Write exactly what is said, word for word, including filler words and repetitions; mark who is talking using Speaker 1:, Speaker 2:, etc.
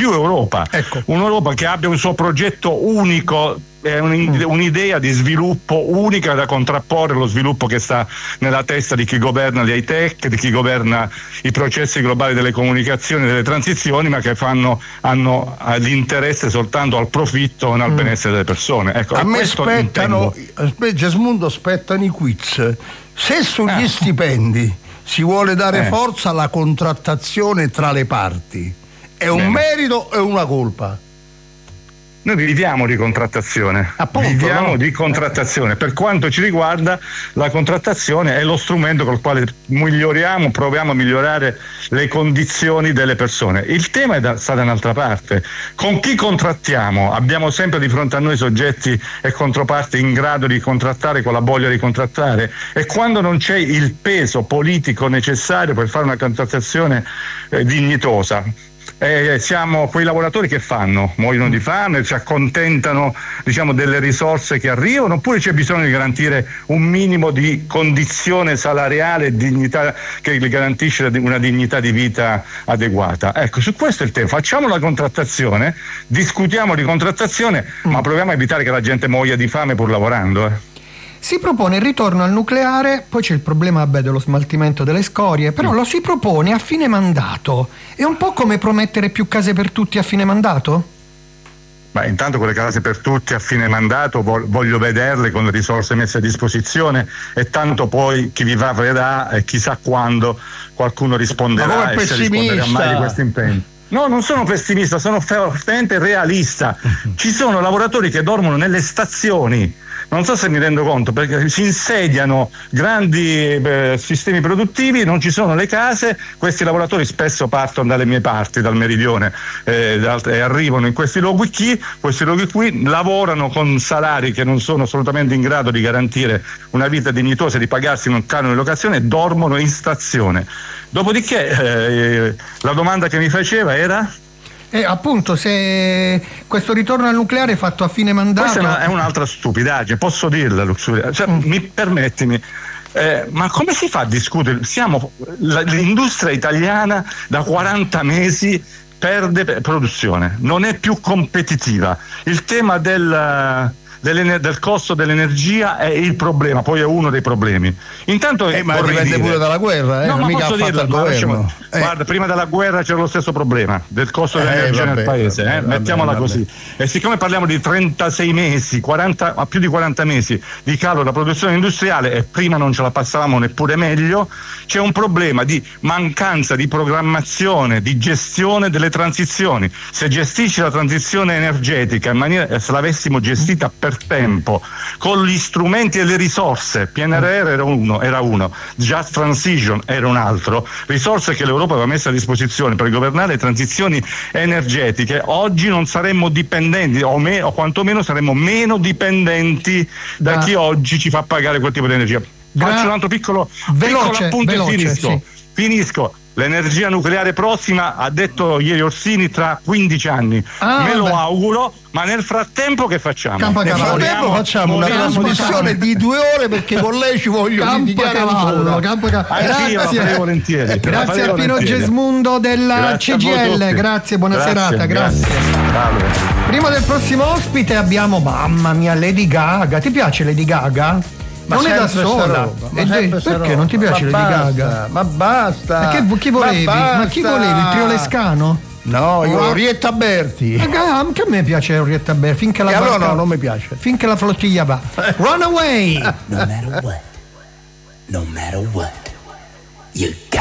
Speaker 1: più Europa,
Speaker 2: ecco.
Speaker 1: un'Europa che abbia un suo progetto unico, è un'idea di sviluppo unica da contrapporre allo sviluppo che sta nella testa di chi governa gli high tech, di chi governa i processi globali delle comunicazioni, delle transizioni, ma che fanno, hanno l'interesse soltanto al profitto e al benessere delle persone. Ecco,
Speaker 2: a me spettano, Gesmundo, spettano i quiz. Se sugli
Speaker 1: eh.
Speaker 2: stipendi si vuole dare
Speaker 1: eh.
Speaker 2: forza alla contrattazione tra le parti, è un
Speaker 1: Bene.
Speaker 2: merito o è una colpa?
Speaker 1: Noi viviamo di contrattazione,
Speaker 2: Appunto,
Speaker 1: viviamo
Speaker 2: no?
Speaker 1: di contrattazione. Per quanto ci riguarda, la contrattazione è lo strumento col quale miglioriamo, proviamo a migliorare le condizioni delle persone. Il tema è da, sta da un'altra parte. Con chi contrattiamo? Abbiamo sempre di fronte a noi soggetti e controparti in grado di contrattare con la voglia di contrattare, e quando non c'è il peso politico necessario per fare una contrattazione eh, dignitosa, Eh, siamo quei lavoratori che fanno, muoiono di fame, si accontentano, diciamo, delle risorse che arrivano, oppure c'è bisogno di garantire un minimo di condizione salariale e dignità che gli garantisce una dignità di vita adeguata. Ecco, su questo è il tema. Facciamo la contrattazione, discutiamo di contrattazione, mm. ma proviamo a evitare che la gente muoia di fame pur lavorando. Eh.
Speaker 3: Si propone il ritorno al nucleare, poi c'è il problema vabbè, dello smaltimento delle scorie, però mm. lo si propone a fine mandato. È un po' come promettere più case per tutti a fine mandato?
Speaker 1: Ma intanto quelle case per tutti a fine mandato voglio vederle con le risorse messe a disposizione, e tanto poi chi vivrà vedrà, e chissà quando qualcuno risponderà e se risponderà mai di questo impegno. No, non sono pessimista, sono fermamente realista. Ci sono lavoratori che dormono nelle stazioni. Non so se mi rendo conto, perché si insediano grandi eh, sistemi produttivi, non ci sono le case, questi lavoratori spesso partono dalle mie parti, dal meridione, eh, e arrivano in questi luoghi qui, questi luoghi qui lavorano con salari che non sono assolutamente in grado di garantire una vita dignitosa, di pagarsi un canone di locazione, e dormono in stazione. Dopodiché eh, la domanda che mi faceva era?
Speaker 3: E appunto, se questo ritorno al nucleare fatto a fine mandato.
Speaker 1: Questa è, una, è un'altra stupidaggine, posso dirla, Luxuria? Cioè, mm. mi permettimi, eh, ma come si fa a discutere? Siamo la, l'industria italiana da quaranta mesi perde produzione, non è più competitiva. Il tema del del costo dell'energia è il problema, poi è uno dei problemi. Intanto
Speaker 2: eh, ma dipende dire, pure dalla guerra, eh?
Speaker 1: No,
Speaker 2: non
Speaker 1: ma
Speaker 2: mica
Speaker 1: posso
Speaker 2: ha fatto
Speaker 1: dirlo,
Speaker 2: il governo.
Speaker 1: Eh. Guarda, prima della guerra c'era lo stesso problema del costo dell'energia eh, vabbè, nel paese, vabbè, eh? vabbè, mettiamola vabbè. così. E siccome parliamo di trentasei mesi, quaranta, più di quaranta mesi di calo della produzione industriale, e prima non ce la passavamo neppure meglio, c'è un problema di mancanza di programmazione, di gestione delle transizioni. Se gestisci la transizione energetica in maniera, se l'avessimo gestita per tempo, con gli strumenti e le risorse, P N R R era uno, era uno, Just Transition era un altro, risorse che l'Europa aveva messo a disposizione per governare le transizioni energetiche, oggi non saremmo dipendenti, o, me, o quantomeno saremmo meno dipendenti da, da chi oggi ci fa pagare quel tipo di energia.
Speaker 3: Da...
Speaker 1: Faccio un altro piccolo,
Speaker 3: veloce,
Speaker 1: piccolo appunto
Speaker 3: veloce,
Speaker 1: e finisco.
Speaker 3: Sì.
Speaker 1: Finisco. L'energia nucleare prossima, ha detto ieri Orsini, tra quindici anni.
Speaker 3: Ah,
Speaker 1: me lo
Speaker 3: vabbè.
Speaker 1: auguro, ma nel frattempo che facciamo?
Speaker 2: Nel frattempo facciamo una trasmissione di due ore, perché con lei ci voglio
Speaker 3: Campocavallo, Campocavallo.
Speaker 1: Grazie, volentieri.
Speaker 3: Grazie a Pino Gesmundo della
Speaker 1: grazie
Speaker 3: C G L, grazie, buona
Speaker 1: grazie,
Speaker 3: serata, grazie.
Speaker 1: grazie.
Speaker 3: Prima del prossimo ospite abbiamo, mamma mia, Lady Gaga. Ti piace Lady Gaga?
Speaker 2: Ma
Speaker 3: non è da sola,
Speaker 2: e
Speaker 3: de- perché
Speaker 2: roba.
Speaker 3: non ti piace
Speaker 2: ma
Speaker 3: Lady
Speaker 2: basta,
Speaker 3: Gaga?
Speaker 2: Ma basta!
Speaker 3: Ma che, chi volevi?
Speaker 2: Ma,
Speaker 3: ma chi volevi? Il trio Lescano?
Speaker 2: No, io
Speaker 3: oh.
Speaker 2: Orietta Berti.
Speaker 3: Ma anche a me piace Orietta Berti, finché la
Speaker 2: e
Speaker 3: barca,
Speaker 2: allora no, non mi piace.
Speaker 3: Finché la flottiglia va. Runaway!
Speaker 4: No matter what, no matter what, you got